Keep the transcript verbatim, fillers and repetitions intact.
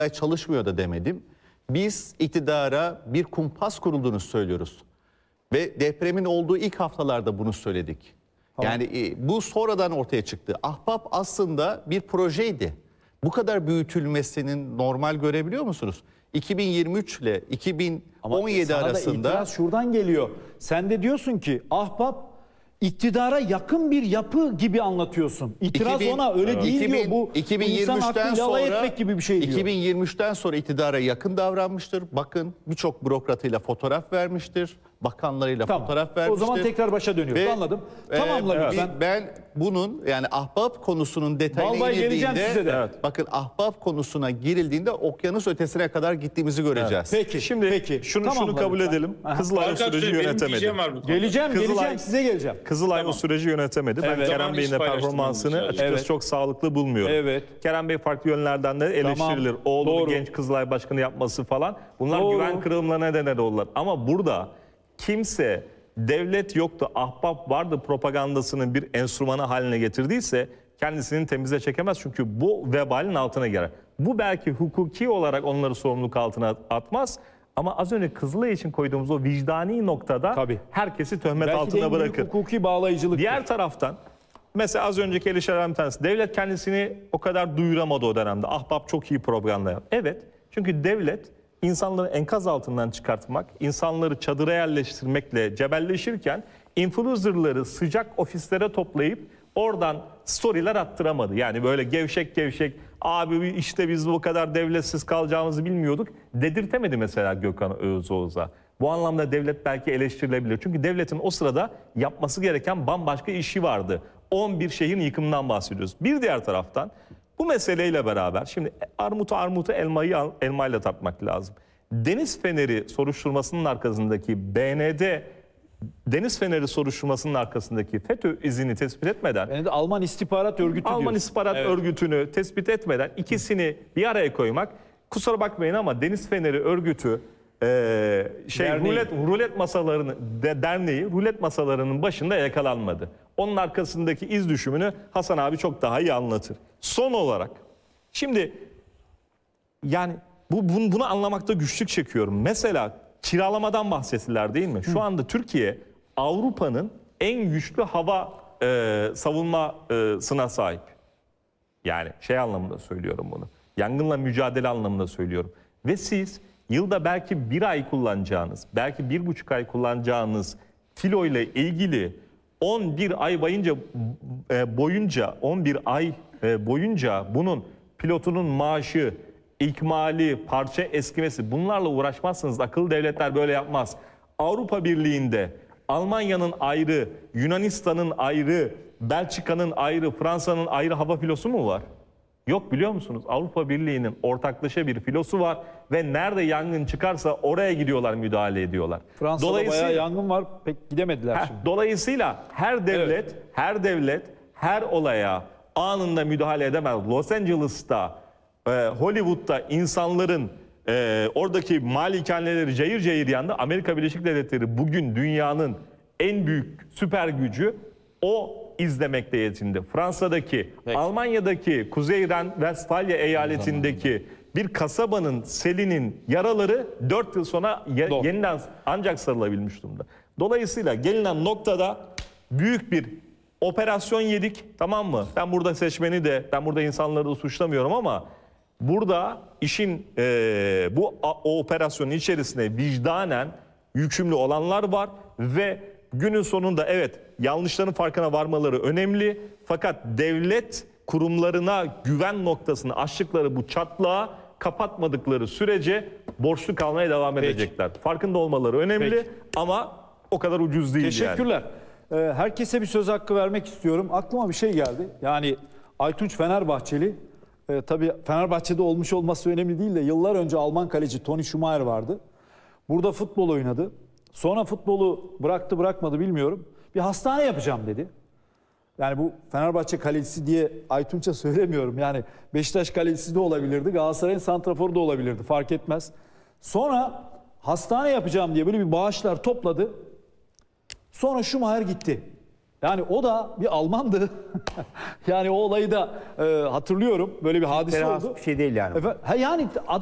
çalışmıyor da demedim. Biz iktidara bir kumpas kurulduğunu söylüyoruz. Ve depremin olduğu ilk haftalarda bunu söyledik. Tamam. Yani e, bu sonradan ortaya çıktı. Ahbap aslında bir projeydi. Bu kadar büyütülmesinin normal görebiliyor musunuz? iki bin yirmi üç ile iki bin on yedi Ama arasında... da itiraz şuradan geliyor. Sen de diyorsun ki ahbap iktidara yakın bir yapı gibi anlatıyorsun. İtiraz iki bin, ona öyle evet. değil iki bin, diyor. Bu iki bin bu yirmi üçten insan hakkıyla alay sonra etmek gibi bir şey diyor. iki bin yirmi üçten sonra iktidara yakın davranmıştır. Bakın birçok bürokratıyla fotoğraf vermiştir. Bakanlarıyla tamam. fotoğraf vermiştir. O zaman tekrar başa dönüyoruz. Ve, Anladım. E, Tamamla evet. lütfen. Ben bunun yani ahbap konusunun detayına Vallahi geleceğim girildiğinde size de. Evet. bakın ahbap konusuna girildiğinde okyanus ötesine kadar gittiğimizi göreceğiz. Evet. Peki. Şimdi peki. şunu Tamamla şunu kabul lütfen. edelim. Aha. Kızılay o süreci yönetemedi. Geleceğim, Kızılay, geleceğim size geleceğim. Kızılay Tamam. o süreci yönetemedi. Ben Evet. Kerem Bey'in de performansını açıkçası Evet. çok sağlıklı bulmuyorum. Evet. Kerem Bey farklı yönlerden de eleştirilir. Tamam. Oğlunu Doğru. genç Kızılay Başkanı yapması falan. Bunlar Doğru. güven kırılımlarına neden oldular. Ama burada kimse devlet yoktu, ahbap vardı propagandasının bir enstrümanı haline getirdiyse kendisini temize çekemez. Çünkü bu vebalin altına girer. Bu belki hukuki olarak onları sorumluluk altına atmaz. Ama az önce Kızılay için koyduğumuz o vicdani noktada Tabii. herkesi töhmet Belki de altına en büyük bırakır. hukuki bağlayıcılık. Diğer taraftan mesela az önceki eleştirilerden bir tanesi. Devlet kendisini o kadar duyuramadı o dönemde. Ahbap çok iyi propaganda yaptı. Evet, çünkü devlet insanları enkaz altından çıkartmak, insanları çadıra yerleştirmekle cebelleşirken influencerları sıcak ofislere toplayıp oradan storyler attıramadı. Yani böyle gevşek gevşek abi işte biz bu kadar devletsiz kalacağımızı bilmiyorduk dedirtemedi mesela Gökhan Özoğuz'a. Bu anlamda devlet belki eleştirilebilir. Çünkü devletin o sırada yapması gereken bambaşka işi vardı. on bir şehrin yıkımından bahsediyoruz. Bir diğer taraftan bu meseleyle beraber şimdi armutu armutu elmayı elmayla tartmak lazım. Deniz Feneri soruşturmasının arkasındaki B N D Deniz Feneri soruşturmasının arkasındaki FETÖ izini tespit etmeden Yani de Alman İstihbarat Örgütü Alman diyorsun. İstihbarat Evet. Örgütü'nü tespit etmeden ikisini bir araya koymak, kusura bakmayın ama Deniz Feneri Örgütü e, şey Derneği. rulet rulet masalarının de, derneği rulet masalarının başında yakalanmadı. Onun arkasındaki iz düşümünü Hasan abi çok daha iyi anlatır. Son olarak şimdi yani bu bunu, bunu anlamakta güçlük çekiyorum. Mesela kiralamadan bahsettiler değil mi? Şu Hı. anda Türkiye Avrupa'nın en güçlü hava e, savunmasına sahip. Yani şey anlamında söylüyorum bunu. Yangınla mücadele anlamında söylüyorum. Ve siz yılda belki bir ay kullanacağınız, belki bir buçuk ay kullanacağınız filo ile ilgili on bir ay boyunca boyunca on bir ay boyunca bunun pilotunun maaşı, ikmali, parça eskimesi bunlarla uğraşmazsınız. Akıllı devletler böyle yapmaz. Avrupa Birliği'nde Almanya'nın ayrı, Yunanistan'ın ayrı, Belçika'nın ayrı, Fransa'nın ayrı hava filosu mu var? Yok biliyor musunuz? Avrupa Birliği'nin ortaklaşa bir filosu var ve nerede yangın çıkarsa oraya gidiyorlar, müdahale ediyorlar. Fransa'da Dolayısıyla, bayağı yangın var, pek gidemediler heh, şimdi. Dolayısıyla her devlet, evet. her devlet, her olaya anında müdahale edemez. Los Angeles'ta, e, Hollywood'da insanların e, oradaki malikaneleri cayır cayır yandı. Amerika Birleşik Devletleri bugün dünyanın en büyük süper gücü, o izlemekte yetindi. Fransa'daki, Peki. Almanya'daki, Kuzey Ren-Vestfalya eyaletindeki bir kasabanın selinin yaraları dört yıl sonra ye Doğru. yeniden ancak sarılabilmiş durumda. Dolayısıyla gelinen noktada büyük bir operasyon yedik, tamam mı? Ben burada seçmeni de, ben burada insanları da suçlamıyorum ama burada işin e, bu o operasyonun içerisinde vicdanen yükümlü olanlar var ve günün sonunda evet yanlışların farkına varmaları önemli. Fakat devlet kurumlarına güven noktasını açtıkları bu çatlağı kapatmadıkları sürece borçlu kalmaya devam Peki. edecekler. Farkında olmaları önemli Peki. ama o kadar ucuz değil. Teşekkürler. Yani. Ee, herkese bir söz hakkı vermek istiyorum. Aklıma bir şey geldi. Yani Aytunç Fenerbahçeli, e, tabii Fenerbahçe'de olmuş olması önemli değil de yıllar önce Alman kaleci Toni Schumacher vardı. Burada futbol oynadı. Sonra futbolu bıraktı bırakmadı bilmiyorum. Bir hastane yapacağım dedi. Yani bu Fenerbahçe kalecisi diye Aytunç'a söylemiyorum. Yani Beşiktaş kalecisi de olabilirdi. Galatasaray'ın santraforu da olabilirdi. Fark etmez. Sonra hastane yapacağım diye böyle bir bağışlar topladı. Sonra Schumacher gitti. Yani o da bir Almandı. Yani o olayı da e, hatırlıyorum. Böyle bir hadise Türklere has oldu. bir şey değil yani. Efendim, ha yani